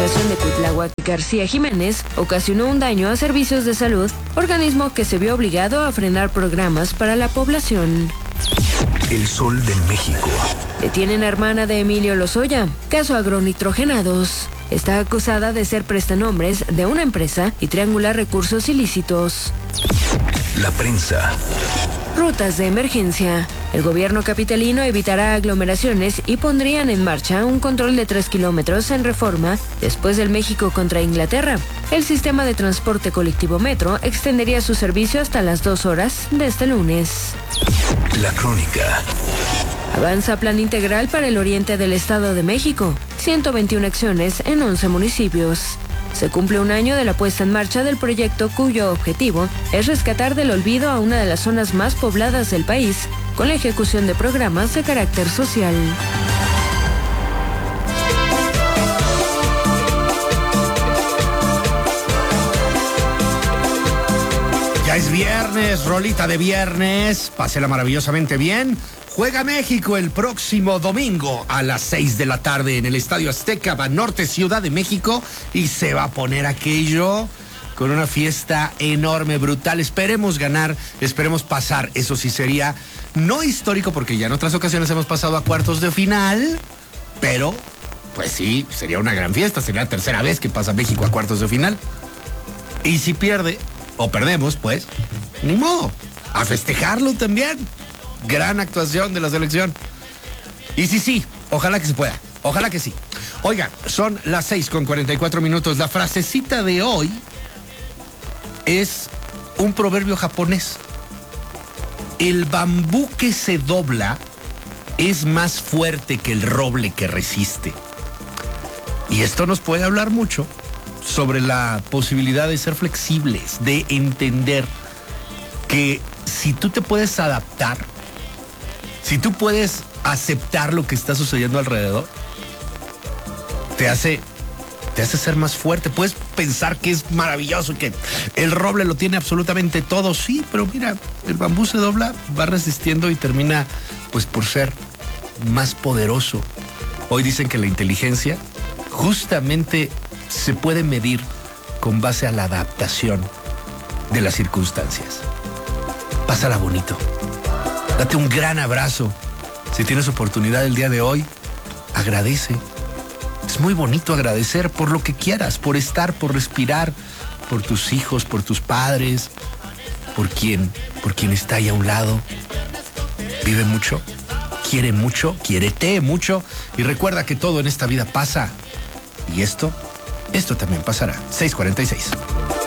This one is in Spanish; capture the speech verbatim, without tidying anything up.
administración de Cuitláhuac García Jiménez ocasionó un daño a servicios de salud, organismo que se vio obligado a frenar programas para la población. El Sol de México. Detienen a hermana de Emilio Lozoya, caso agronitrogenados. Está acusada de ser prestanombres de una empresa y triangular recursos ilícitos. La prensa. Rutas de emergencia. El gobierno capitalino evitará aglomeraciones y pondrían en marcha un control de tres kilómetros en Reforma después del México contra Inglaterra. El sistema de transporte colectivo Metro extendería su servicio hasta las dos horas de este lunes. La crónica. Avanza plan integral para el oriente del Estado de México. ciento veintiuna acciones en once municipios. Se cumple un año de la puesta en marcha del proyecto cuyo objetivo es rescatar del olvido a una de las zonas más pobladas del país con la ejecución de programas de carácter social. Ya es viernes, rolita de viernes, pásela maravillosamente bien. Juega México el próximo domingo a las seis de la tarde en el Estadio Azteca, Banorte, Ciudad de México, y se va a poner aquello con una fiesta enorme, brutal. Esperemos ganar, esperemos pasar. Eso sí sería no histórico porque ya en otras ocasiones hemos pasado a cuartos de final, pero pues sí, sería una gran fiesta. Sería la tercera vez que pasa México a cuartos de final. Y si pierde o perdemos, pues ni modo, a festejarlo también. Gran actuación de la selección. Y sí, sí, ojalá que se pueda. Ojalá que sí. Oigan, son las seis con cuarenta y cuatro minutos. La frasecita de hoy es un proverbio japonés. El bambú que se dobla es más fuerte que el roble que resiste. Y esto nos puede hablar mucho sobre la posibilidad de ser flexibles, de entender que si tú te puedes adaptar, si tú puedes aceptar lo que está sucediendo alrededor, te hace, te hace ser más fuerte. Puedes pensar que es maravilloso, que el roble lo tiene absolutamente todo. Sí, pero mira, el bambú se dobla, va resistiendo y termina, pues, por ser más poderoso. Hoy dicen que la inteligencia justamente se puede medir con base a la adaptación de las circunstancias. Pásala bonito. Date un gran abrazo. Si tienes oportunidad el día de hoy, agradece. Es muy bonito agradecer por lo que quieras, por estar, por respirar, por tus hijos, por tus padres, por quien, por quien está ahí a un lado. Vive mucho, quiere mucho, quiérete mucho y recuerda que todo en esta vida pasa. Y esto, esto también pasará. seis cuarenta y seis.